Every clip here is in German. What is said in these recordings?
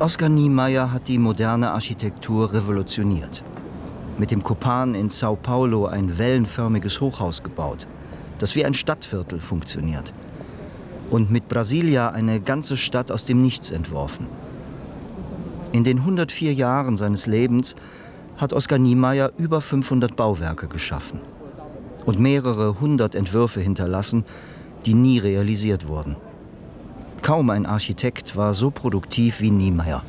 Oscar Niemeyer hat die moderne Architektur revolutioniert. Mit dem Copan in Sao Paulo ein wellenförmiges Hochhaus gebaut, das wie ein Stadtviertel funktioniert. Und mit Brasilia eine ganze Stadt aus dem Nichts entworfen. In den 104 Jahren seines Lebens hat Oscar Niemeyer über 500 Bauwerke geschaffen und mehrere hundert Entwürfe hinterlassen, die nie realisiert wurden. Kaum ein Architekt war so produktiv wie Niemeyer.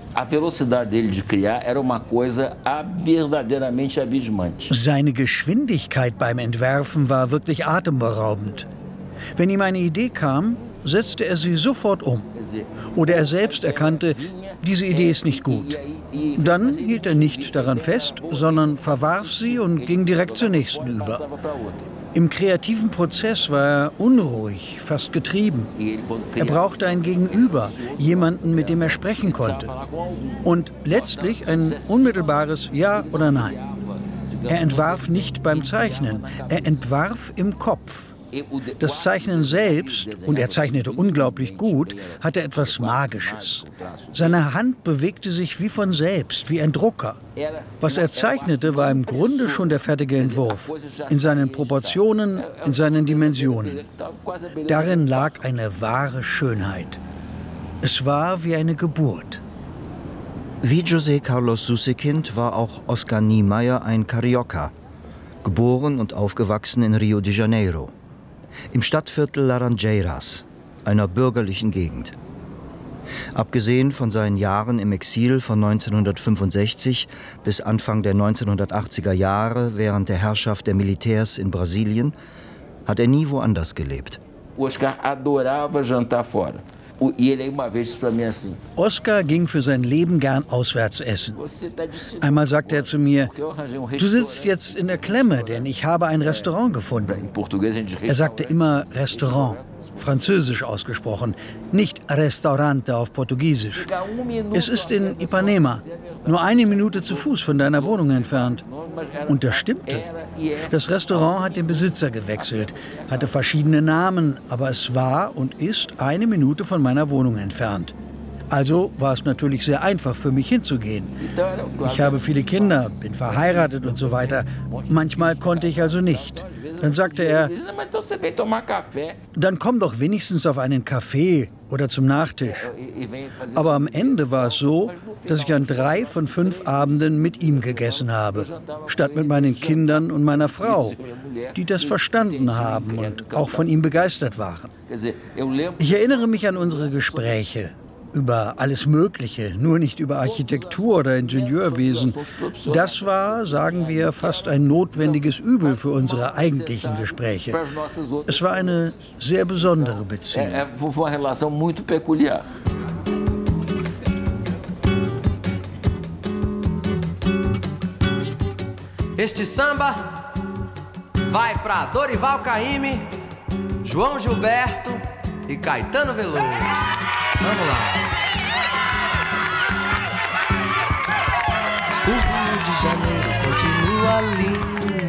Seine Geschwindigkeit beim Entwerfen war wirklich atemberaubend. Wenn ihm eine Idee kam, setzte er sie sofort um. Oder er selbst erkannte, diese Idee ist nicht gut. Dann hielt er nicht daran fest, sondern verwarf sie und ging direkt zur nächsten über. Im kreativen Prozess war er unruhig, fast getrieben. Er brauchte ein Gegenüber, jemanden, mit dem er sprechen konnte. Und letztlich ein unmittelbares Ja oder Nein. Er entwarf nicht beim Zeichnen, er entwarf im Kopf. Das Zeichnen selbst, und er zeichnete unglaublich gut, hatte etwas Magisches. Seine Hand bewegte sich wie von selbst, wie ein Drucker. Was er zeichnete, war im Grunde schon der fertige Entwurf, in seinen Proportionen, in seinen Dimensionen. Darin lag eine wahre Schönheit. Es war wie eine Geburt. Wie José Carlos Susskind war auch Oscar Niemeyer ein Carioca, geboren und aufgewachsen in Rio de Janeiro. Im Stadtviertel Laranjeiras, einer bürgerlichen Gegend. Abgesehen von seinen Jahren im Exil von 1965 bis Anfang der 1980er Jahre während der Herrschaft der Militärs in Brasilien, hat er nie woanders gelebt. Oscar adorava jantar fora. Oscar ging für sein Leben gern auswärts essen. Einmal sagte er zu mir, du sitzt jetzt in der Klemme, denn ich habe ein Restaurant gefunden. Er sagte immer Restaurant, französisch ausgesprochen, nicht Restaurante auf Portugiesisch. Es ist in Ipanema, nur 1 Minute zu Fuß von deiner Wohnung entfernt. Und das stimmte. Das Restaurant hat den Besitzer gewechselt, hatte verschiedene Namen, aber es war und ist 1 Minute von meiner Wohnung entfernt. Also war es natürlich sehr einfach für mich hinzugehen. Ich habe viele Kinder, bin verheiratet und so weiter. Manchmal konnte ich also nicht. Dann sagte er, dann komm doch wenigstens auf einen Kaffee oder zum Nachtisch. Aber am Ende war es so, dass ich an 3 von 5 Abenden mit ihm gegessen habe, statt mit meinen Kindern und meiner Frau, die das verstanden haben und auch von ihm begeistert waren. Ich erinnere mich an unsere Gespräche über alles Mögliche, nur nicht über Architektur oder Ingenieurwesen. Das war, sagen wir, fast ein notwendiges Übel für unsere eigentlichen Gespräche. Es war eine sehr besondere Beziehung. Este samba vai para Dorival Caymmi, João Gilberto e Caetano Veloso. Vamos lá. O Rio de Janeiro continua lindo.